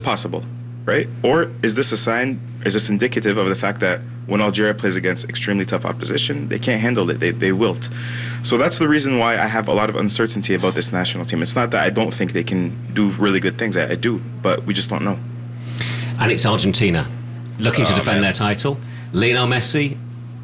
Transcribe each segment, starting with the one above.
possible, right? Or is this a sign, is this indicative of the fact that when Algeria plays against extremely tough opposition, they can't handle it, they wilt. So that's the reason why I have a lot of uncertainty about this national team. It's not that I don't think they can do really good things, I do, but we just don't know. And it's Argentina, looking to defend their title. Lionel Messi,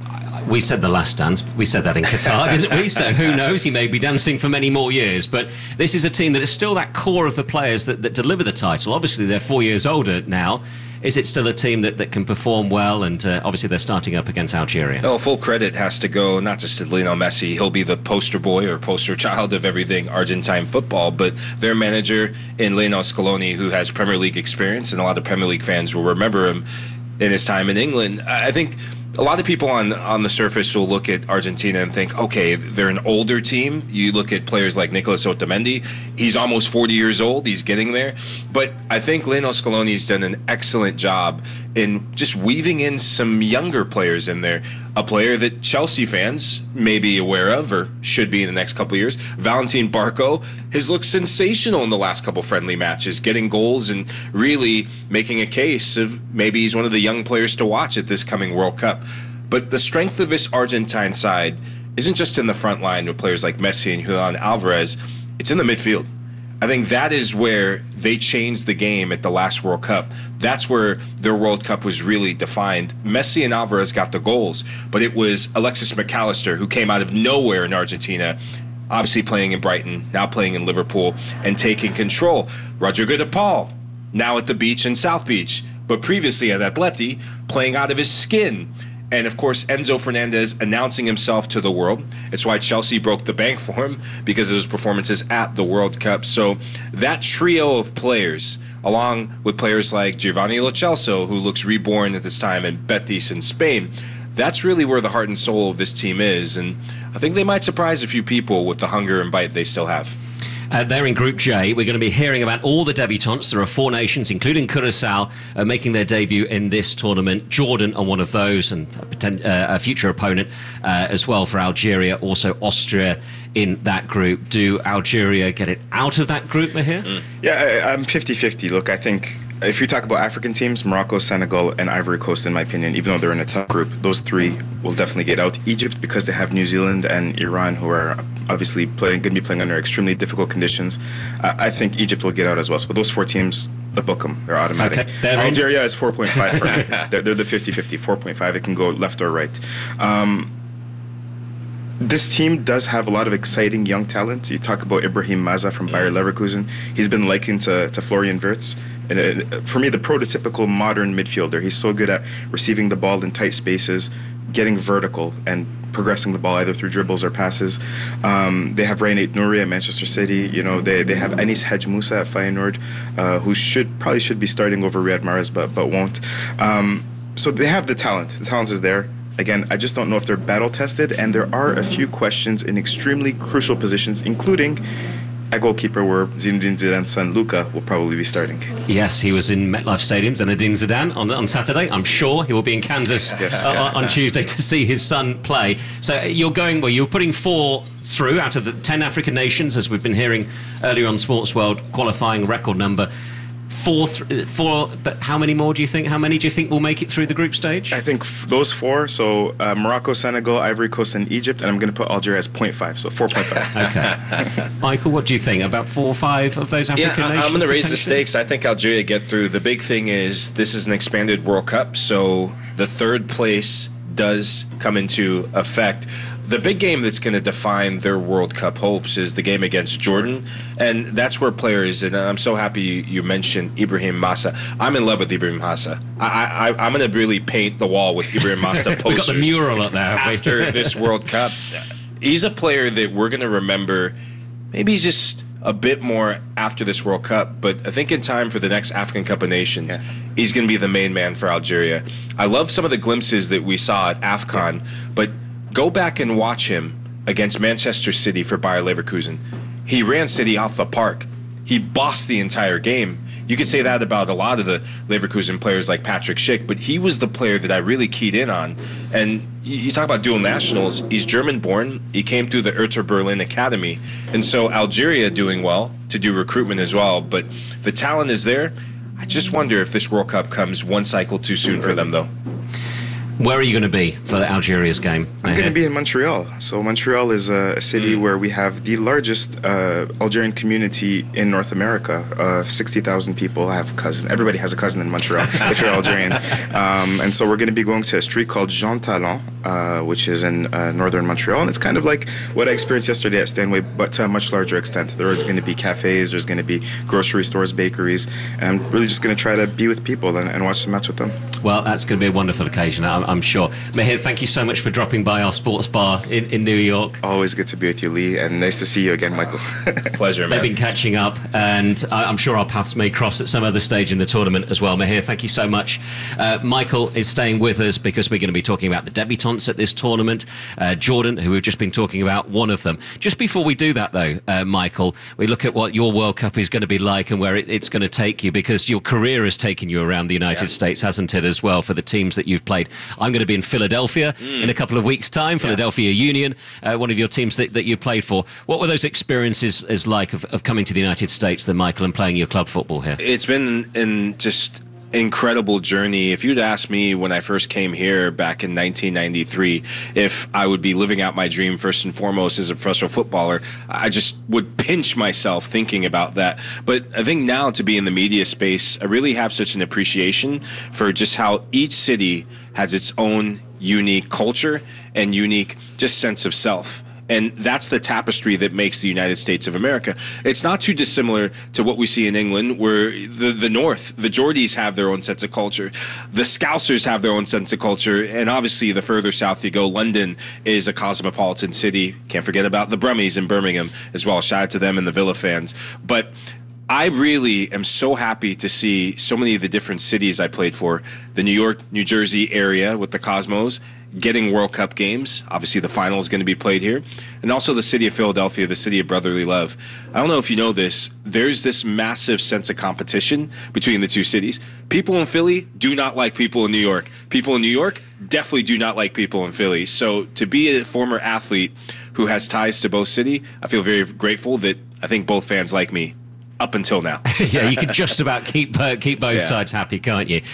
we said The Last Dance, we said that in Qatar, didn't we? So who knows, he may be dancing for many more years. But this is a team that is still that core of the players that deliver the title. Obviously, they're 4 years older now. Is it still a team that can perform well? And obviously, they're starting up against Algeria. Well, full credit has to go not just to Lionel Messi. He'll be the poster boy or poster child of everything Argentine football, but their manager in Lionel Scaloni, who has Premier League experience, and a lot of Premier League fans will remember him in his time in England. I think a lot of people on the surface will look at Argentina and think, okay, they're an older team. You look at players like Nicolas Otamendi. He's almost 40 years old. He's getting there. But I think Lionel Scaloni's done an excellent job in just weaving in some younger players in there. A player that Chelsea fans may be aware of or should be in the next couple of years, Valentin Barco, has looked sensational in the last couple friendly matches, getting goals and really making a case of maybe he's one of the young players to watch at this coming World Cup. But the strength of this Argentine side isn't just in the front line with players like Messi and Julian Alvarez, it's in the midfield. I think that is where they changed the game at the last World Cup. That's where their World Cup was really defined. Messi and Alvarez got the goals, but it was Alexis McAllister who came out of nowhere in Argentina, obviously playing in Brighton, now playing in Liverpool, and taking control. Rodrigo de Paul, now at the beach in South Beach, but previously at Atleti, playing out of his skin. And, of course, Enzo Fernandez announcing himself to the world. It's why Chelsea broke the bank for him, because of his performances at the World Cup. So that trio of players, along with players like Giovanni Lo Celso, who looks reborn at this time in Betis in Spain, that's really where the heart and soul of this team is. And I think they might surprise a few people with the hunger and bite they still have. They're in Group J. We're going to be hearing about all the debutants. There are 4 nations, including Curaçao, making their debut in this tournament. Jordan are one of those, and a future opponent as well for Algeria. Also Austria in that group. Do Algeria get it out of that group, Mahir? Yeah, I'm 50-50. Look, I think if you talk about African teams, Morocco, Senegal, and Ivory Coast, in my opinion, even though they're in a tough group, those 3 will definitely get out. Egypt, because they have New Zealand and Iran, who are obviously going to be playing under extremely difficult conditions. I think Egypt will get out as well. So those 4 teams, the book them. They're automatic. Okay, Algeria is 4.5 for me. They're the 50-50, 4.5. It can go left or right. This team does have a lot of exciting young talent. You talk about Ibrahim Maza from Bayer Leverkusen. He's been likened to Florian Wirtz. And for me, the prototypical modern midfielder. He's so good at receiving the ball in tight spaces, getting vertical, and progressing the ball either through dribbles or passes. They have Reinaid Nouri at Manchester City. You know, they have Anis Hadj Moussa at Feyenoord, who probably should be starting over Riyad Mahrez, but won't. So they have the talent. The talent is there. Again, I just don't know if they're battle-tested, and there are a few questions in extremely crucial positions, including a goalkeeper where Zinedine Zidane's son, Luka, will probably be starting. Yes, he was in MetLife Stadium, Zinedine Zidane, on Saturday. I'm sure he will be in Kansas on Tuesday to see his son play. So you're putting 4 through out of the 10 African nations, as we've been hearing earlier on Sports World, qualifying record number. 4, but how many more do you think? How many do you think will make it through the group stage? I think those 4, so Morocco, Senegal, Ivory Coast, and Egypt, and I'm going to put Algeria as 0.5, so 4.5. Okay. Michael, what do you think? About 4 or 5 of those African nations? I'm going to raise the stakes. I think Algeria get through. The big thing is this is an expanded World Cup, so the 3rd place does come into effect. The big game that's going to define their World Cup hopes is the game against Jordan, and that's where players, and I'm so happy you mentioned Ibrahim Massa. I'm in love with Ibrahim Massa. I'm going to really paint the wall with Ibrahim Massa posters. We got the mural up there after this World Cup. He's a player that we're going to remember. Maybe he's just a bit more after this World Cup, but I think in time for the next African Cup of Nations, he's going to be the main man for Algeria. I love some of the glimpses that we saw at AFCON, but go back and watch him against Manchester City for Bayer Leverkusen. He ran City off the park. He bossed the entire game. You could say that about a lot of the Leverkusen players like Patrick Schick, but he was the player that I really keyed in on. And you talk about dual nationals. He's German-born. He came through the Hertha Berlin Academy. And so Algeria doing well to do recruitment as well. But the talent is there. I just wonder if this World Cup comes one cycle too soon for them, though. Where are you going to be for the Algeria's game? I'm going to be in Montreal. So Montreal is a city where we have the largest Algerian community in North America. 60,000 people have cousins. Everybody has a cousin in Montreal if you're Algerian. And so we're going to be going to a street called Jean Talon, which is in northern Montreal. And it's kind of like what I experienced yesterday at Stanway, but to a much larger extent. There's going to be cafes, there's going to be grocery stores, bakeries. And I'm really just going to try to be with people and watch the match with them. Well, that's going to be a wonderful occasion, I'm sure. Mahir, thank you so much for dropping by our sports bar in New York. Always good to be with you, Lee, and nice to see you again, Michael. Pleasure, man. They've been catching up, and I'm sure our paths may cross at some other stage in the tournament as well. Mahir, thank you so much. Michael is staying with us because we're going to be talking about the debutantes at this tournament. Jordan, who we've just been talking about, one of them. Just before we do that, though, Michael, we look at what your World Cup is going to be like and where it's going to take you, because your career has taken you around the United States, hasn't it, as well, for the teams that you've played. I'm going to be in Philadelphia in a couple of weeks' time, Philadelphia Union, one of your teams that you played for. What were those experiences like of coming to the United States then, Michael, and playing your club football here? It's been just incredible journey. If you'd asked me when I first came here back in 1993 if I would be living out my dream first and foremost as a professional footballer, I just would pinch myself thinking about that. But I think now, to be in the media space, I really have such an appreciation for just how each city has its own unique culture and unique just sense of self. And that's the tapestry that makes the United States of America. It's not too dissimilar to what we see in England, where the North, the Geordies have their own sense of culture. The Scousers have their own sense of culture. And obviously, the further south you go, London is a cosmopolitan city. Can't forget about the Brummies in Birmingham as well. Shout out to them and the Villa fans. But I really am so happy to see so many of the different cities I played for. The New York, New Jersey area with the Cosmos, getting World Cup games. Obviously, the final is going to be played here. And also the city of Philadelphia, the city of brotherly love. I don't know if you know this. There's this massive sense of competition between the two cities. People in Philly do not like people in New York. People in New York definitely do not like people in Philly. So to be a former athlete who has ties to both cities, I feel very grateful that I think both fans like me. Up until now. Yeah, you can just about keep both sides happy, can't you?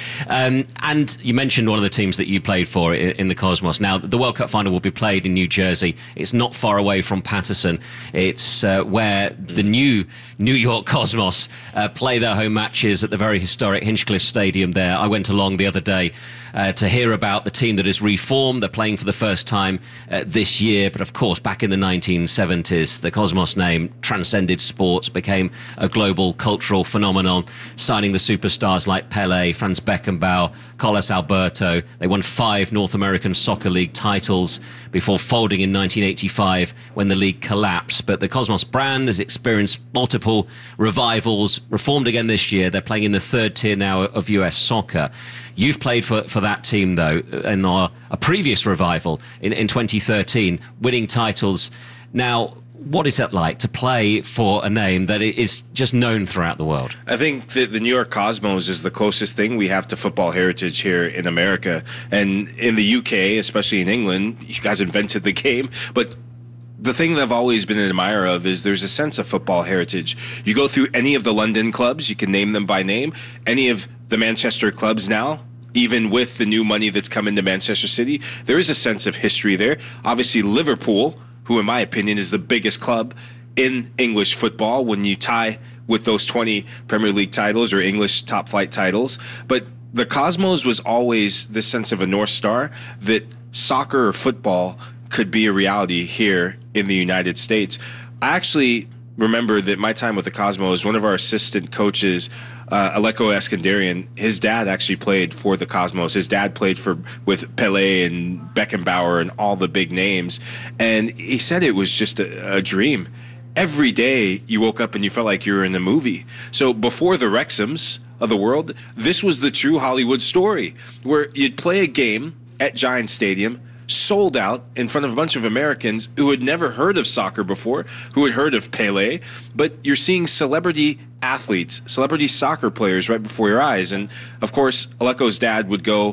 And you mentioned one of the teams that you played for in the Cosmos. Now, the World Cup final will be played in New Jersey. It's not far away from Patterson. It's where the new New York Cosmos play their home matches at the very historic Hinchcliffe Stadium there. I went along the other day to hear about the team that is reformed. They're playing for the first time this year. But of course, back in the 1970s, the Cosmos name transcended sports, became a global cultural phenomenon, signing the superstars like Pelé, Franz Beckenbauer, Carlos Alberto. They won 5 North American Soccer League titles before folding in 1985 when the league collapsed. But the Cosmos brand has experienced multiple revivals, reformed again this year. They're playing in the 3rd tier now of US soccer. You've played for that team, though, in a previous revival in 2013, winning titles. Now, what is that like to play for a name that is just known throughout the world? I think that the New York Cosmos is the closest thing we have to football heritage here in America. And in the UK, especially in England, you guys invented the game. But the thing that I've always been an admirer of is there's a sense of football heritage. You go through any of the London clubs, you can name them by name, any of the Manchester clubs now, even with the new money that's come into Manchester City, there is a sense of history there. Obviously, Liverpool, who in my opinion is the biggest club in English football when you tie with those 20 Premier League titles or English top flight titles. But the Cosmos was always this sense of a North Star that soccer or football could be a reality here in the United States. I actually remember that my time with the Cosmos, one of our assistant coaches, Aleko Eskandarian, his dad actually played for the Cosmos. His dad played with Pelé and Beckenbauer and all the big names. And he said it was just a dream. Every day you woke up and you felt like you were in a movie. So before the Wrexhams of the world, this was the true Hollywood story, where you'd play a game at Giant Stadium, sold out in front of a bunch of Americans who had never heard of soccer before, who had heard of Pelé, but you're seeing celebrity athletes, celebrity soccer players right before your eyes. And of course, Aleko's dad would go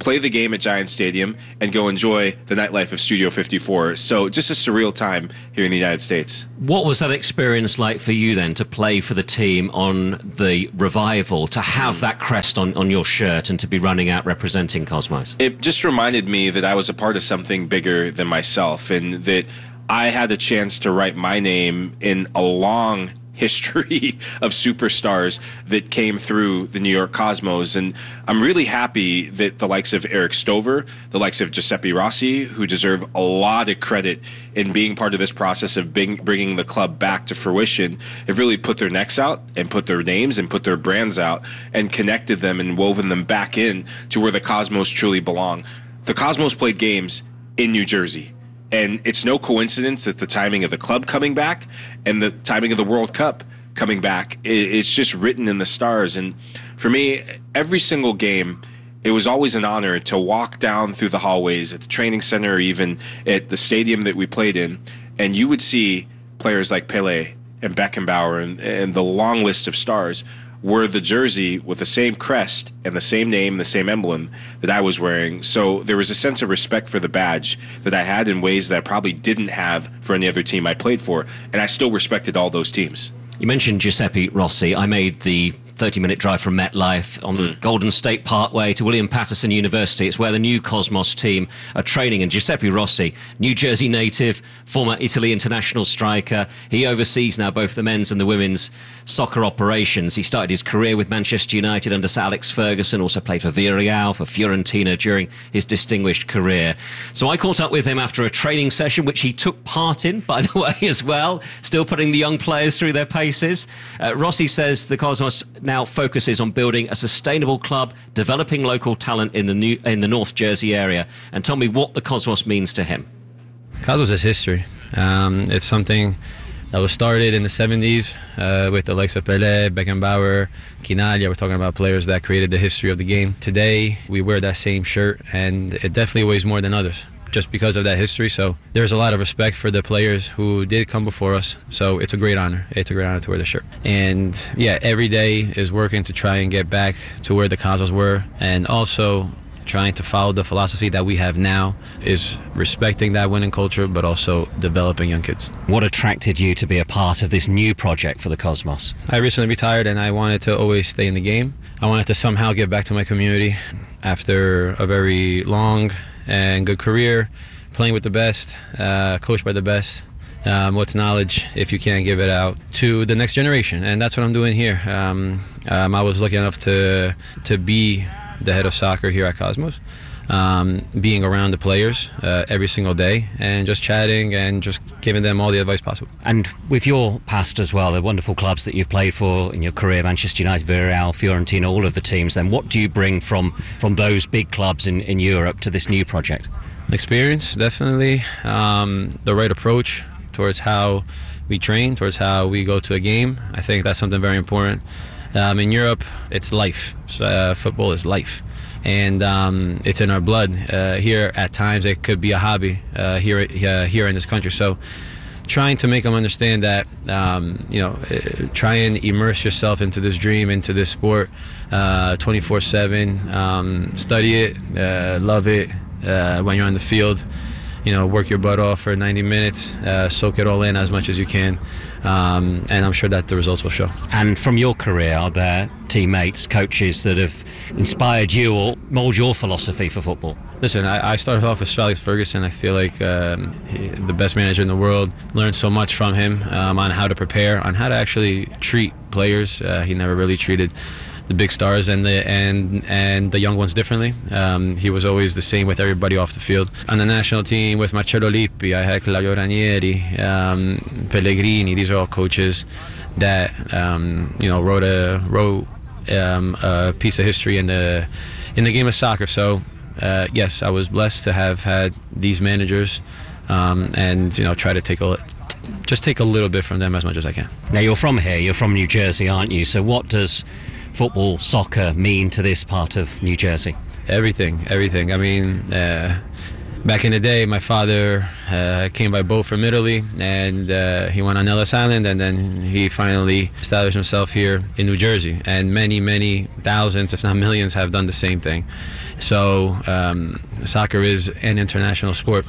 play the game at Giant Stadium, and go enjoy the nightlife of Studio 54. So just a surreal time here in the United States. What was that experience like for you then, to play for the team on the revival, to have that crest on your shirt and to be running out representing Cosmos? It just reminded me that I was a part of something bigger than myself, and that I had a chance to write my name in a long history of superstars that came through the New York Cosmos. And I'm really happy that the likes of Eric Stover, the likes of Giuseppe Rossi, who deserve a lot of credit in being part of this process of bringing the club back to fruition, have really put their necks out and put their names and put their brands out and connected them and woven them back in to where the Cosmos truly belong. The Cosmos played games in New Jersey. And it's no coincidence that the timing of the club coming back and the timing of the World Cup coming back, it's just written in the stars. And for me, every single game, it was always an honor to walk down through the hallways at the training center or even at the stadium that we played in, and you would see players like Pelé and Beckenbauer and the long list of stars were the jersey with the same crest and the same name, the same emblem that I was wearing. So there was a sense of respect for the badge that I had in ways that I probably didn't have for any other team I played for. And I still respected all those teams. You mentioned Giuseppe Rossi. I made the 30-minute drive from MetLife on the Golden State Parkway to William Patterson University. It's where the new Cosmos team are training. And Giuseppe Rossi, New Jersey native, former Italy international striker. He oversees now both the men's and the women's soccer operations. He started his career with Manchester United under Sir Alex Ferguson, also played for Villarreal, for Fiorentina during his distinguished career. So I caught up with him after a training session, which he took part in, by the way, as well, still putting the young players through their paces. Rossi says the Cosmos now focuses on building a sustainable club, developing local talent in the North Jersey area. And tell me what the Cosmos means to him. Cosmos is history. It's something that was started in the 70s with the likes of Pelé, Beckenbauer, Quinaglia. We're talking about players that created the history of the game. Today, we wear that same shirt, and it definitely weighs more than others, just because of that history. So there's a lot of respect for the players who did come before us. So it's a great honor. It's a great honor to wear the shirt. And yeah, every day is working to try and get back to where the Cosmos were, and also trying to follow the philosophy that we have now, is respecting that winning culture, but also developing young kids. What attracted you to be a part of this new project for the Cosmos? I recently retired, and I wanted to always stay in the game. I wanted to somehow give back to my community after a very long and good career, playing with the best, coached by the best. What's knowledge if you can't give it out to the next generation? And that's what I'm doing here. I was lucky enough to be the head of soccer here at Cosmos, being around the players every single day and just chatting and just giving them all the advice possible. And with your past as well, the wonderful clubs that you've played for in your career, Manchester United, Villarreal, Fiorentina, all of the teams, then what do you bring from those big clubs in Europe to this new project? Experience, definitely. The right approach towards how we train, towards how we go to a game. I think that's something very important. In Europe, it's life. Football is life. And it's in our blood. Here, at times, it could be a hobby here in this country. So trying to make them understand that, try and immerse yourself into this dream, into this sport 24/7. Study it, love it. When you're on the field, work your butt off for 90 minutes, soak it all in as much as you can, and I'm sure that the results will show. And from your career, are there teammates, coaches that have inspired you or mold your philosophy for football? Listen, I started off with Sir Alex Ferguson. I feel like the best manager in the world. Learned so much from him on how to prepare, on how to actually treat players. He never really treated the big stars and the young ones differently. He was always the same with everybody off the field. On the national team with Marcello Lippi, I had Claudio Ranieri, Pellegrini. These are all coaches that wrote a piece of history in the game of soccer. So yes, I was blessed to have had these managers, and try to take a little bit from them as much as I can. Now you're from here. You're from New Jersey, aren't you? So what does football, soccer mean to this part of New Jersey? Everything. I mean, back in the day, my father came by boat from Italy, and he went on Ellis Island, and then he finally established himself here in New Jersey. And many, many thousands, if not millions, have done the same thing. So soccer is an international sport,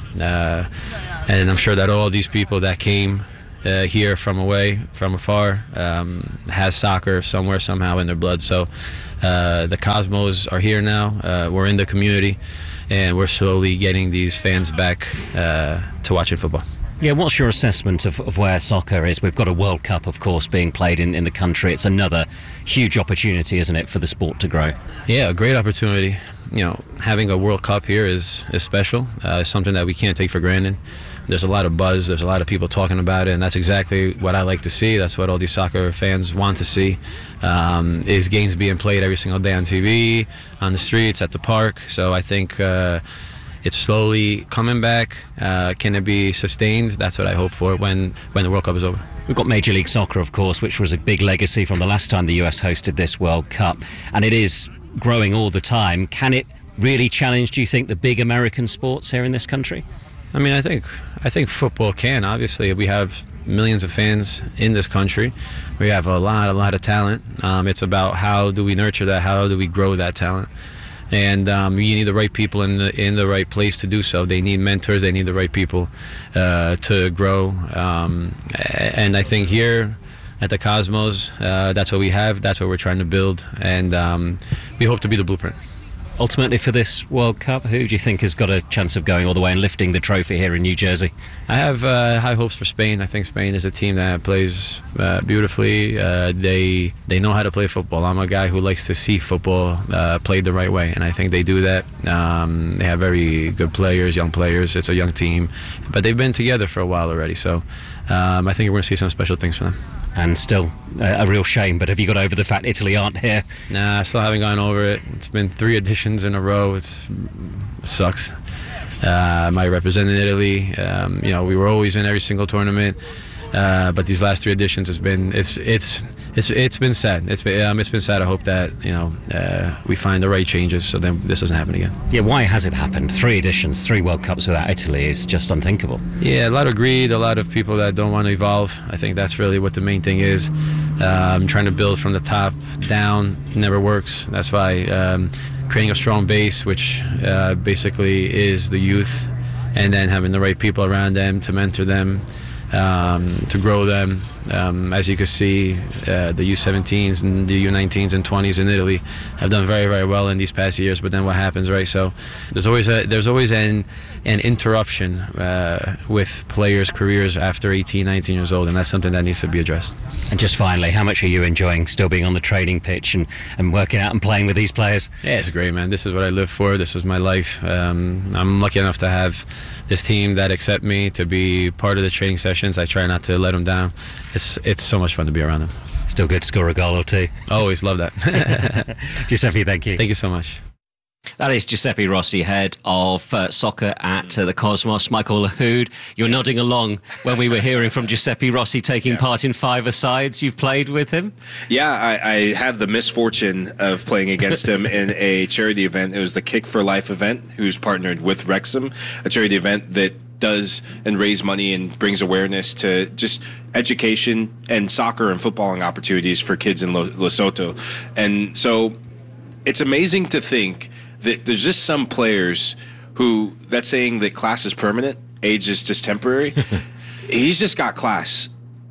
and I'm sure that all these people that came here from afar, has soccer somewhere, somehow in their blood. So the Cosmos are here now. We're in the community, and we're slowly getting these fans back to watching football. Yeah, what's your assessment of where soccer is? We've got a World Cup, of course, being played in the country. It's another huge opportunity, isn't it, for the sport to grow? Yeah, a great opportunity. You know, having a World Cup here is special. Something that we can't take for granted. There's a lot of buzz. There's a lot of people talking about it, and that's exactly what I like to see. That's what all these soccer fans want to see, is games being played every single day on TV, on the streets, at the park. So I think it's slowly coming back. Can it be sustained? That's what I hope for when the World Cup is over. We've got Major League Soccer, of course, which was a big legacy from the last time the US hosted this World Cup, and it is growing all the time. Can it really challenge, do you think, the big American sports here in this country? I mean, I think football can. Obviously, we have millions of fans in this country. We have a lot of talent. It's about how do we nurture that? How do we grow that talent? And you need the right people in the right place to do so. They need mentors. They need the right people to grow. And I think here at the Cosmos, that's what we have. That's what we're trying to build. And we hope to be the blueprint. Ultimately, for this World Cup, who do you think has got a chance of going all the way and lifting the trophy here in New Jersey? I have high hopes for Spain. I think Spain is a team that plays beautifully. They know how to play football. I'm a guy who likes to see football played the right way, and I think they do that. They have very good players, young players. It's a young team, but they've been together for a while already. So I think we're going to see some special things from them. And still a real shame, but have you got over the fact Italy aren't here? Nah, I still haven't gotten over it. It's been 3 editions in a row. It sucks. I represented Italy. We were always in every single tournament, but these last 3 editions it's been sad. It's been sad. I hope that we find the right changes so then this doesn't happen again. Yeah, why has it happened? 3 editions, 3 World Cups without Italy is just unthinkable. Yeah, a lot of greed, a lot of people that don't want to evolve. I think that's really what the main thing is. Trying to build from the top down never works. That's why creating a strong base, which basically is the youth, and then having the right people around them to mentor them, to grow them. As you can see, the U17s and the U19s and 20s in Italy have done very, very well in these past years. But then what happens, right? So there's always an interruption with players' careers after 18, 19 years old, and that's something that needs to be addressed. And just finally, how much are you enjoying still being on the training pitch and working out and playing with these players? Yeah, it's great, man. This is what I live for. This is my life. I'm lucky enough to have this team that accept me to be part of the training sessions. I try not to let them down. It's so much fun to be around them. Still good to score a goal or two. Always love that. Giuseppe, thank you. Thank you so much. That is Giuseppe Rossi, head of soccer at the Cosmos. Michael Lahoud, you're nodding along when we were hearing from Giuseppe Rossi taking part in 5-a-sides. You've played with him? Yeah, I had the misfortune of playing against him in a charity event. It was the Kick for Life event, who's partnered with Wrexham, a charity event that does and raise money and brings awareness to just education and soccer and footballing opportunities for kids in Lesotho. And so it's amazing to think that there's just some players who, that's saying that class is permanent, age is just temporary. He's just got class.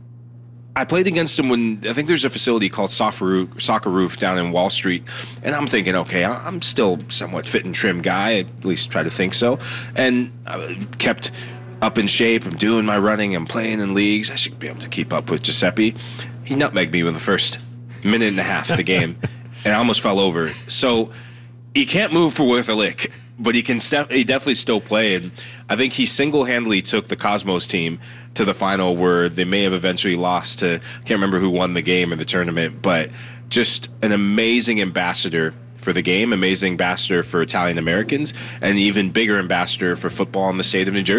I played against him when, I think there's a facility called Soccer Roof down in Wall Street, and I'm thinking, okay, I'm still somewhat fit and trim guy, at least try to think so, and I kept up in shape. I'm doing my running, I'm playing in leagues. I should be able to keep up with Giuseppe. He nutmegged me in the first minute and a half of the game, and I almost fell over. So he can't move for worth a lick, but he definitely still play. And I think he single-handedly took the Cosmos team to the final, where they may have eventually lost to, I can't remember who won the game in the tournament, but just an amazing ambassador for the game, amazing ambassador for Italian Americans, and an even bigger ambassador for football in the state of New Jersey.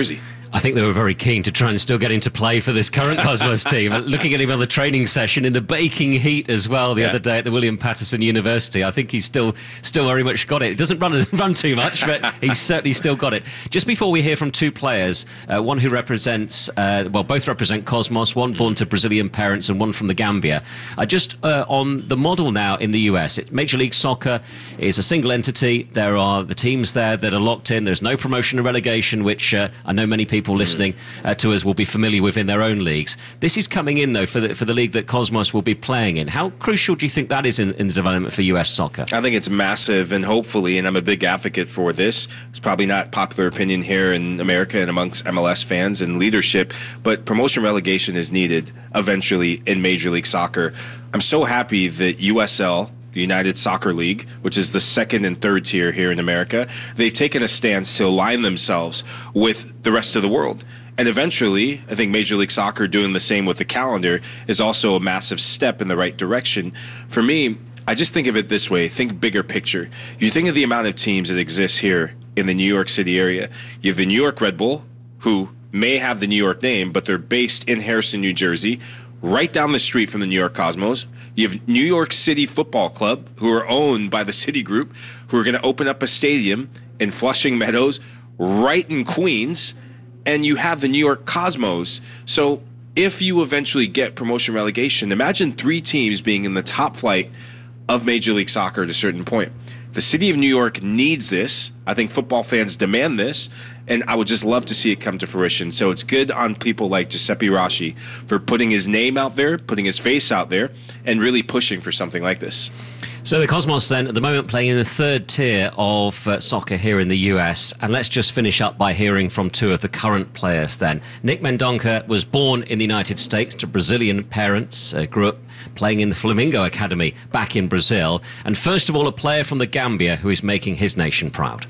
I think they were very keen to try and still get him to play for this current Cosmos team. Looking at him on the training session in the baking heat as well the other day at the William Patterson University, I think he's still very much got it. It doesn't run too much, but he's certainly still got it. Just before we hear from two players, one who represents, both represent Cosmos, one born to Brazilian parents and one from the Gambia. Just on the model now in the US, Major League Soccer is a single entity. There are the teams there that are locked in. There's no promotion or relegation, which I know many people listening to us will be familiar with in their own leagues. This is coming in, though, for the league that Cosmos will be playing in. How crucial do you think that is in the development for US soccer? I think it's massive, and hopefully, and I'm a big advocate for this, it's probably not popular opinion here in America and amongst MLS fans and leadership, but promotion relegation is needed eventually in Major League Soccer. I'm so happy that USL, the United Soccer League, which is the second and third tier here in America, they've taken a stance to align themselves with the rest of the world. And eventually, I think Major League Soccer doing the same with the calendar is also a massive step in the right direction. For me, I just think of it this way. Think bigger picture. You think of the amount of teams that exist here in the New York City area. You have the New York Red Bull, who may have the New York name, but they're based in Harrison, New Jersey, right down the street from the New York Cosmos. You have New York City Football Club, who are owned by the Citigroup, who are going to open up a stadium in Flushing Meadows, right in Queens, and you have the New York Cosmos. So if you eventually get promotion relegation, imagine 3 teams being in the top flight of Major League Soccer at a certain point. The city of New York needs this. I think football fans demand this, and I would just love to see it come to fruition. So it's good on people like Giuseppe Rossi for putting his name out there, putting his face out there, and really pushing for something like this. So the Cosmos then, at the moment, playing in the third tier of soccer here in the US. And let's just finish up by hearing from two of the current players then. Nick Mendonça was born in the United States to Brazilian parents, grew up playing in the Flamengo Academy back in Brazil. And first of all, a player from the Gambia who is making his nation proud.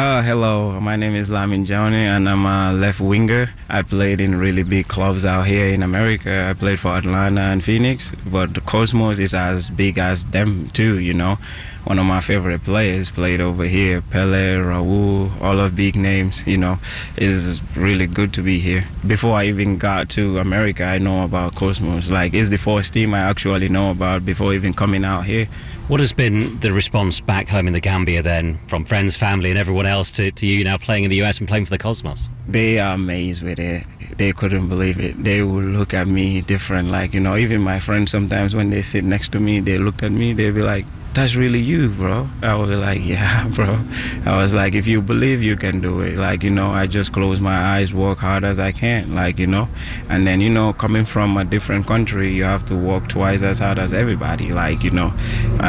Hello, my name is Lamin Johnny and I'm a left winger. I played in really big clubs out here in America. I played for Atlanta and Phoenix, but the Cosmos is as big as them too, you know. One of my favorite players played over here, Pele, Raul, all of big names, you know. It's really good to be here. Before I even got to America, I know about Cosmos. Like, it's the first team I actually know about before even coming out here. What has been the response back home in the Gambia then, from friends, family and everyone else to you now playing in the US and playing for the Cosmos? They are amazed with it. They couldn't believe it. They would look at me different. Like, you know, even my friends sometimes when they sit next to me, they looked at me, they'd be like, that's really you, bro. I would be like, yeah, bro. I was like, if you believe, you can do it. Like, you know, I just close my eyes, work hard as I can, like, you know. And then, you know, coming from a different country, you have to work twice as hard as everybody. Like, you know,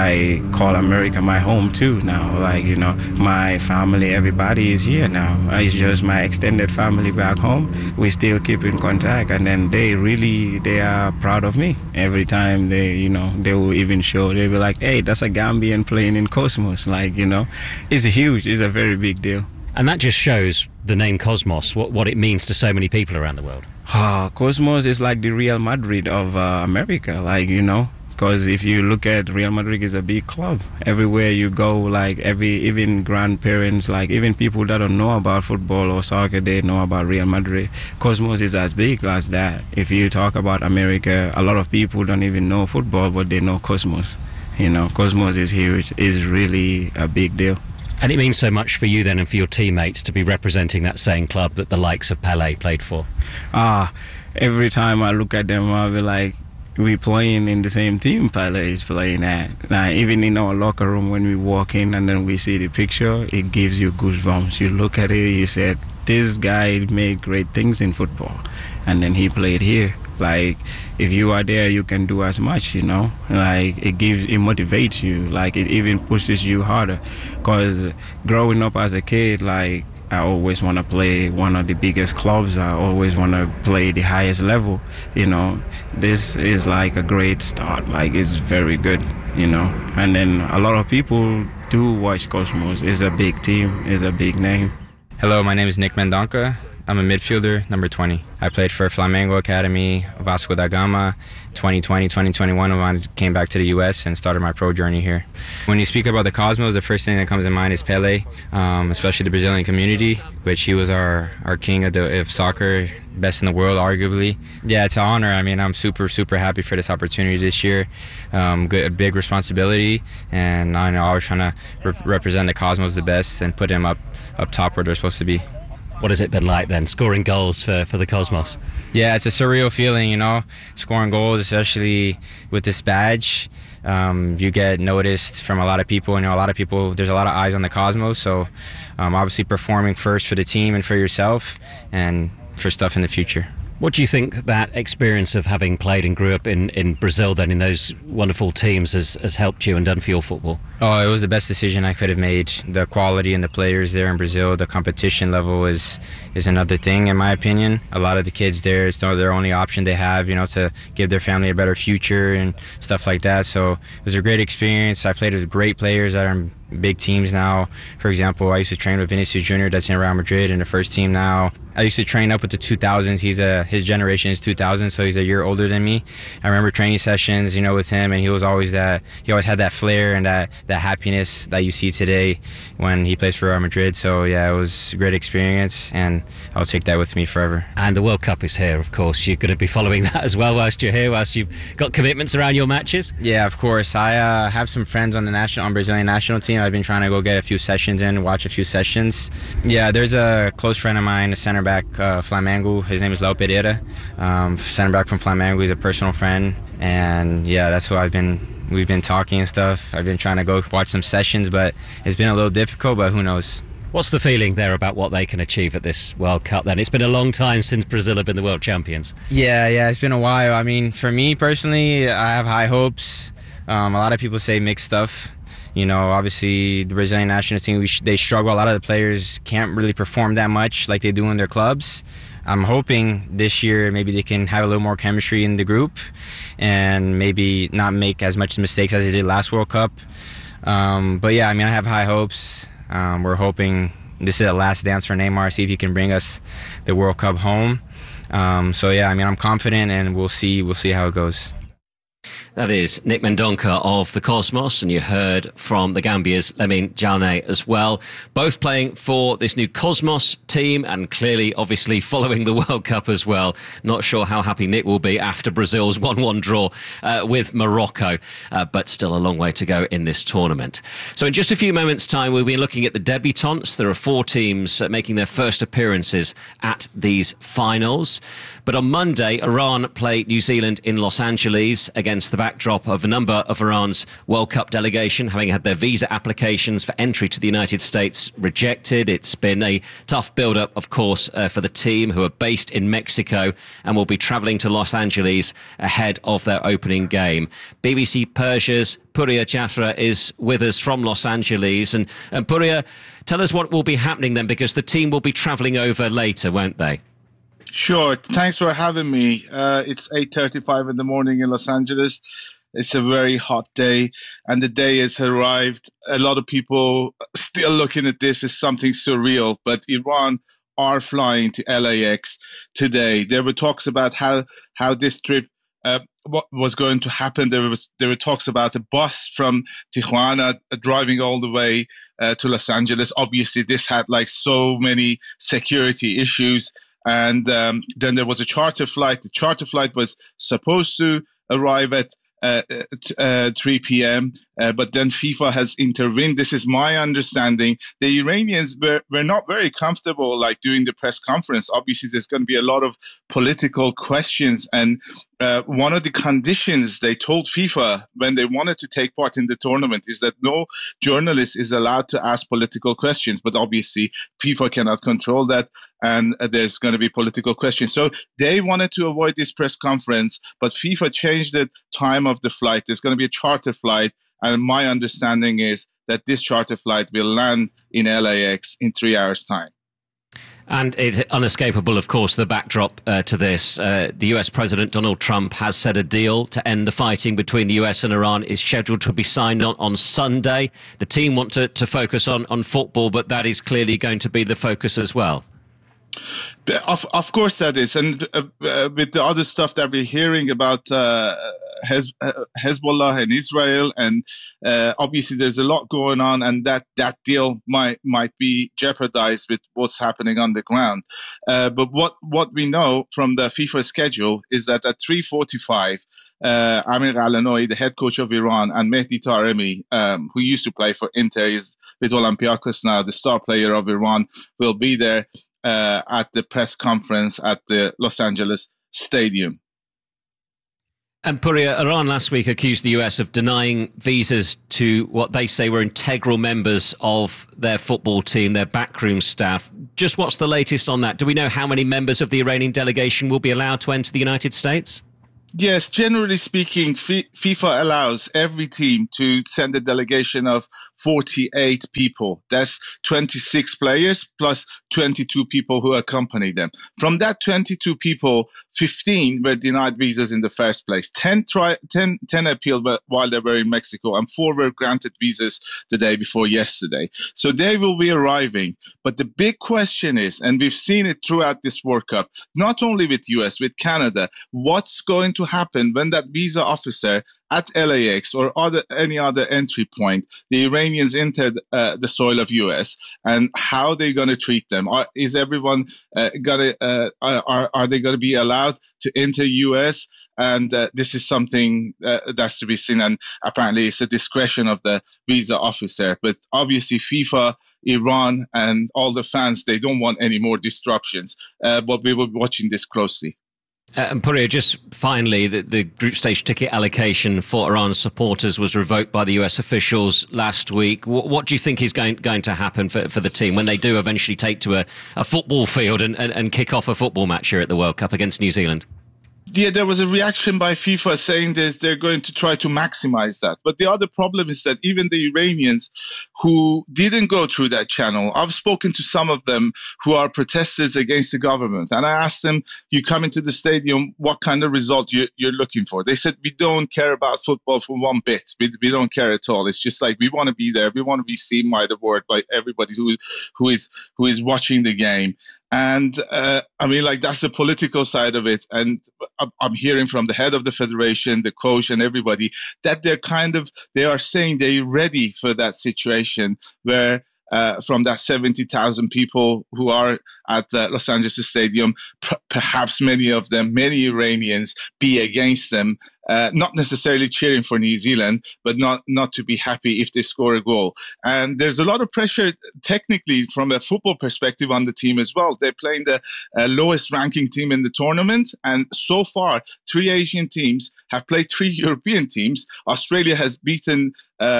I call America my home too now. Like, you know, my family, everybody is here now. It's just my extended family back home. We still keep in contact. And then they are proud of me. Every time they, you know, they will even show, they'll be like, hey, that's a Gambian playing in Cosmos. Like, you know, it's huge. It's a very big deal. And that just shows the name Cosmos, what it means to so many people around the world. Cosmos is like the Real Madrid of America, like, you know, because if you look at Real Madrid is a big club. Everywhere you go, like even grandparents, like even people that don't know about football or soccer, they know about Real Madrid. Cosmos is as big as that. If you talk about America, a lot of people don't even know football, but they know Cosmos. You know, Cosmos is huge. It's really a big deal. And it means so much for you then and for your teammates to be representing that same club that the likes of Pele played for. Every time I look at them, I'll be like, we playing in the same team Pele is playing at. Like, even in our locker room when we walk in and then we see the picture, it gives you goosebumps. You look at it, you said, this guy made great things in football. And then he played here. Like, if you are there, you can do as much, you know. Like, it motivates you. Like, it even pushes you harder. Because growing up as a kid, like, I always want to play one of the biggest clubs. I always want to play the highest level, you know. This is like a great start. Like, it's very good, you know. And then a lot of people do watch Cosmos. It's a big team. It's a big name. Hello, my name is Nick Mendonça. I'm a midfielder, number 20. I played for Flamengo Academy, Vasco da Gama, 2020, 2021 when I came back to the U.S. and started my pro journey here. When you speak about the Cosmos, the first thing that comes to mind is Pelé, especially the Brazilian community, which he was our king of soccer, best in the world, arguably. Yeah, it's an honor. I mean, I'm super happy for this opportunity this year. A big responsibility, and I know I was trying to represent the Cosmos the best and put them up top where they're supposed to be. What has it been like then, scoring goals for the Cosmos? Yeah, it's a surreal feeling, scoring goals, especially with this badge. You get noticed from a lot of people. A lot of people, there's a lot of eyes on the Cosmos. So obviously performing first for the team and for yourself and for stuff in the future. What do you think that experience of having played and grew up in Brazil then in those wonderful teams has helped you and done for your football? Oh, it was the best decision I could have made. The quality and the players there in Brazil, the competition level is another thing in my opinion. A lot of the kids there, it's their only option they have, to give their family a better future and stuff like that. So it was a great experience. I played with great players that are in big teams now. For example, I used to train with Vinicius Jr. that's in Real Madrid in the first team now. I used to train up with the 2000s. His generation is 2000, so he's a year older than me. I remember training sessions, with him, and he always had that flair and that happiness that you see today when he plays for Real Madrid. So yeah, it was a great experience, and I'll take that with me forever. And the World Cup is here, of course. You're going to be following that as well whilst you're here, whilst you've got commitments around your matches? Yeah, of course. I have some friends on the Brazilian national team. I've been trying to go get a few sessions in, watch a few sessions. Yeah, there's a close friend of mine, a center back, Flamengo. His name is Léo Pereira. Center back from Flamengo. He's a personal friend, and yeah, that's who we've been talking and stuff. I've been trying to go watch some sessions, but it's been a little difficult, but who knows. What's the feeling there about what they can achieve at this World Cup then? It's been a long time since Brazil have been the world champions. Yeah, it's been a while. I mean, for me personally, I have high hopes. A lot of people say mixed stuff. Obviously the Brazilian national team, they struggle. A lot of the players can't really perform that much like they do in their clubs. I'm hoping this year maybe they can have a little more chemistry in the group and maybe not make as much mistakes as they did last World Cup. But yeah, I mean, I have high hopes. We're hoping this is a last dance for Neymar, see if he can bring us the World Cup home. So yeah, I mean, I'm confident, and we'll see how it goes. That is Nick Mendonça of the Cosmos, and you heard from the Gambia's Lamine Diané as well. Both playing for this new Cosmos team and clearly, obviously, following the World Cup as well. Not sure how happy Nick will be after Brazil's 1-1 draw with Morocco, but still a long way to go in this tournament. So in just a few moments' time, we'll be looking at the debutants. There are 4 teams making their first appearances at these finals. But on Monday, Iran play New Zealand in Los Angeles against the backdrop of a number of Iran's World Cup delegation having had their visa applications for entry to the United States rejected. It's been a tough build-up, of course, for the team, who are based in Mexico and will be travelling to Los Angeles ahead of their opening game. BBC Persia's Pouria Jafra is with us from Los Angeles. And Pouria, tell us what will be happening then, because the team will be travelling over later, won't they? Sure. Thanks for having me. It's 8:35 in the morning in Los Angeles. It's a very hot day, and the day has arrived. A lot of people still looking at this as something surreal, but Iran are flying to LAX today. There were talks about how this trip what was going to happen. There were talks about a bus from Tijuana driving all the way to Los Angeles. Obviously, this had so many security issues. And then there was a charter flight. The charter flight was supposed to arrive at 3 p.m., but then FIFA has intervened. This is my understanding. The Iranians were not very comfortable doing the press conference. Obviously, there's going to be a lot of political questions. And one of the conditions they told FIFA when they wanted to take part in the tournament is that no journalist is allowed to ask political questions. But obviously, FIFA cannot control that, and there's going to be political questions. So they wanted to avoid this press conference, but FIFA changed the time of the flight. There's going to be a charter flight. And my understanding is that this charter flight will land in LAX in 3 hours' time. And it's unescapable, of course, the backdrop to this. The US President Donald Trump has said a deal to end the fighting between the US and Iran is scheduled to be signed on Sunday. The team want to focus on football, but that is clearly going to be the focus as well. Of course that is, and with the other stuff that we're hearing about Hezbollah and Israel, and obviously there's a lot going on, and that deal might be jeopardized with what's happening on the ground. But what we know from the FIFA schedule is that at 3:45, Amir Al-Anoui, the head coach of Iran, and Mehdi Taremi, who used to play for Inter, is with Olympiacos now, the star player of Iran, will be there at the press conference at the Los Angeles Stadium. And Pouria, Iran last week accused the US of denying visas to what they say were integral members of their football team, their backroom staff. Just what's the latest on that? Do we know how many members of the Iranian delegation will be allowed to enter the United States? Yes, generally speaking, FIFA allows every team to send a delegation of 48 people. That's 26 players plus 22 people who accompany them. From that 22 people, 15 were denied visas in the first place. 10 appealed while they were in Mexico, and 4 were granted visas the day before yesterday. So they will be arriving. But the big question is, and we've seen it throughout this World Cup, not only with US, with Canada, what's going to happen when that visa officer at LAX or any other entry point, the Iranians entered the soil of US, and how they're going to treat them? Is everyone are they going to be allowed to enter US? And this is something that's to be seen, and apparently it's a discretion of the visa officer. But obviously FIFA, Iran, and all the fans, they don't want any more disruptions. But we will be watching this closely. And Pouria, just finally, the group stage ticket allocation for Iran's supporters was revoked by the US officials last week. What do you think is going to happen for the team when they do eventually take to a football field and kick off a football match here at the World Cup against New Zealand? Yeah, there was a reaction by FIFA saying that they're going to try to maximize that. But the other problem is that even the Iranians who didn't go through that channel, I've spoken to some of them who are protesters against the government. And I asked them, you come into the stadium, what kind of result you're looking for? They said, we don't care about football for one bit. We don't care at all. It's just like, we want to be there. We want to be seen by the world, by everybody who is watching the game. And I mean, like, that's the political side of it. And I'm hearing from the head of the federation, the coach, and everybody that they are saying they're ready for that situation where from that 70,000 people who are at the Los Angeles Stadium, perhaps many Iranians be against them, not necessarily cheering for New Zealand, but not to be happy if they score a goal. And there's a lot of pressure technically from a football perspective on the team as well. They're playing the lowest ranking team in the tournament. And so far, 3 Asian teams have played 3 European teams. Australia has beaten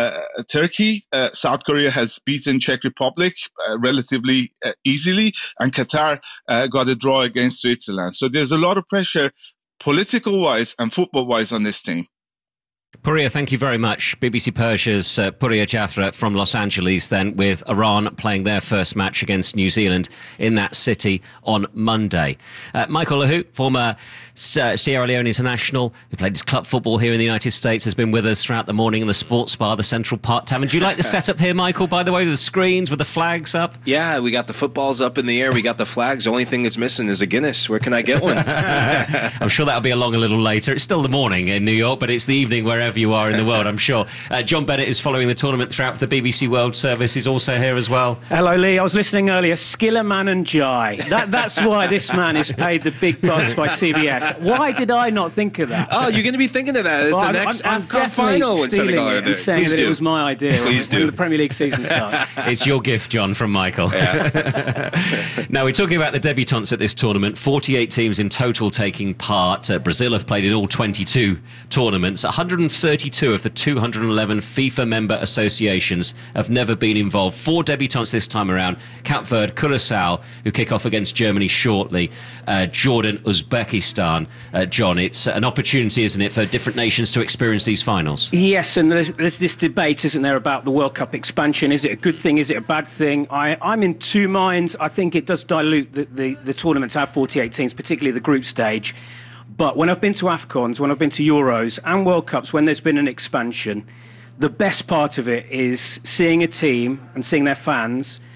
Turkey. South Korea has beaten Czech Republic relatively easily. And Qatar got a draw against Switzerland. So there's a lot of pressure political-wise and football-wise on this team. Pouria, thank you very much. BBC Persia's Pouria Jafra from Los Angeles then, with Iran playing their first match against New Zealand in that city on Monday. Michael Lahu, former Sierra Leone international, who played his club football here in the United States, has been with us throughout the morning in the sports bar, the Central Park Tavern. Do you like the setup here, Michael, by the way, with the screens, with the flags up? Yeah, we got the footballs up in the air. We got the flags. The only thing that's missing is a Guinness. Where can I get one? I'm sure that'll be along a little later. It's still the morning in New York, but it's the evening wherever you are in the world, I'm sure. John Bennett is following the tournament throughout the BBC World Service. He's also here as well. Hello, Lee. I was listening earlier. Skillerman and Jai. That's why this man is paid the big bucks by CBS. Why did I not think of that? Oh, you're going to be thinking of that at the next AFCON final when Senegal are there. Saying Please that do. It was my idea. Please do. When the Premier League season starts. It's your gift, John, from Michael. Yeah. Now, we're talking about the debutants at this tournament. 48 teams in total taking part. Brazil have played in all 22 tournaments. 132 of the 211 FIFA member associations have never been involved. 4 debutants this time around. Cape Verde, Curacao, who kick off against Germany shortly. Jordan, Uzbekistan. John, it's an opportunity, isn't it, for different nations to experience these finals? Yes, and there's this debate, isn't there, about the World Cup expansion. Is it a good thing? Is it a bad thing? I'm in two minds. I think it does dilute the tournament to have 48 teams, particularly the group stage. But when I've been to AFCONs, when I've been to Euros and World Cups, when there's been an expansion, the best part of it is seeing a team and seeing their fans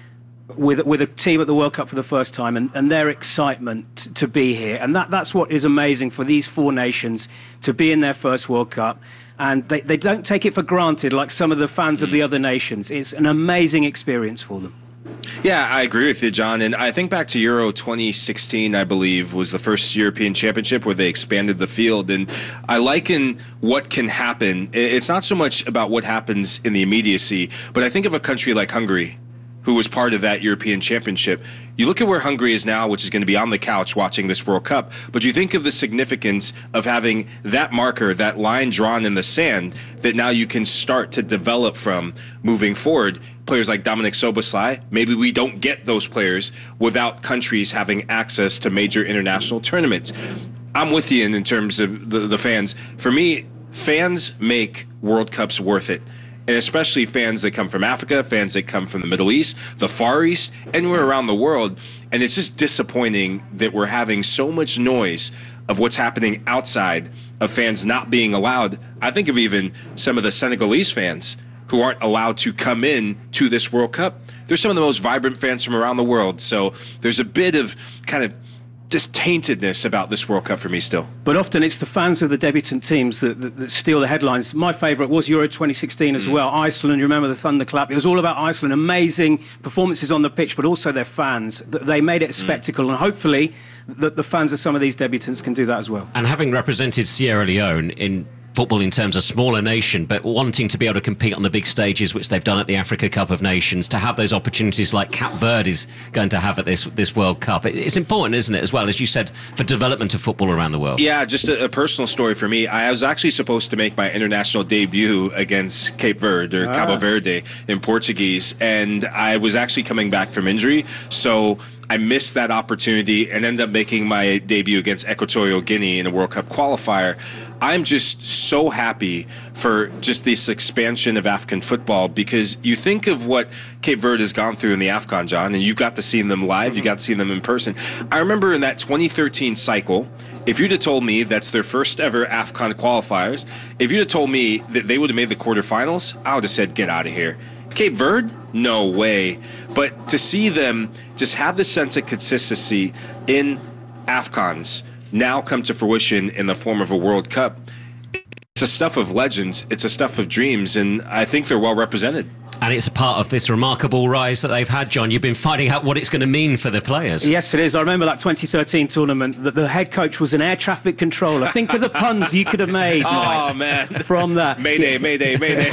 with a team at the World Cup for the first time, and their excitement to be here. And that's what is amazing for these four nations to be in their first World Cup. And they don't take it for granted like some of the fans of the other nations. It's an amazing experience for them. Yeah, I agree with you, John. And I think back to Euro 2016, I believe, was the first European Championship where they expanded the field. And I liken what can happen. It's not so much about what happens in the immediacy, but I think of a country like Hungary, who was part of that European Championship. You look at where Hungary is now, which is going to be on the couch watching this World Cup, but you think of the significance of having that marker, that line drawn in the sand, that now you can start to develop from moving forward. Players like Dominik Szoboszlai, maybe we don't get those players without countries having access to major international tournaments. I'm with you in terms of the fans. For me, fans make World Cups worth it. And especially fans that come from Africa, fans that come from the Middle East, the Far East, anywhere around the world. And it's just disappointing that we're having so much noise of what's happening outside, of fans not being allowed. I think of even some of the Senegalese fans who aren't allowed to come in to this World Cup. They're some of the most vibrant fans from around the world. So there's a bit of kind of taintedness about this World Cup for me still. But often it's the fans of the debutant teams that steal the headlines. My favourite was Euro 2016 as well. Iceland, you remember the thunderclap? It was all about Iceland. Amazing performances on the pitch, but also their fans. They made it a spectacle, and hopefully the fans of some of these debutants can do that as well. And having represented Sierra Leone in football in terms of smaller nation, but wanting to be able to compete on the big stages, which they've done at the Africa Cup of Nations, to have those opportunities like Cape Verde is going to have at this World Cup. It's important, isn't it, as well, as you said, for development of football around the world? Yeah, just a personal story for me. I was actually supposed to make my international debut against Cape Verde, or Cabo Verde in Portuguese, and I was actually coming back from injury, so I missed that opportunity and ended up making my debut against Equatorial Guinea in a World Cup qualifier. I'm just so happy for just this expansion of African football, because you think of what Cape Verde has gone through in the AFCON, John, and you've got to see them live, you got to see them in person. I remember in that 2013 cycle, if you'd have told me that's their first ever AFCON qualifiers, if you'd have told me that they would have made the quarterfinals, I would have said, get out of here. Cape Verde? No way. But to see them just have the sense of consistency in AFCONs now come to fruition in the form of a World Cup, it's a stuff of legends, it's a stuff of dreams, and I think they're well represented. And it's a part of this remarkable rise that they've had, John. You've been finding out what it's going to mean for the players. Yes, it is. I remember that 2013 tournament, that the head coach was an air traffic controller. Think of the puns you could have made. Oh, man. From that. Mayday, mayday, mayday.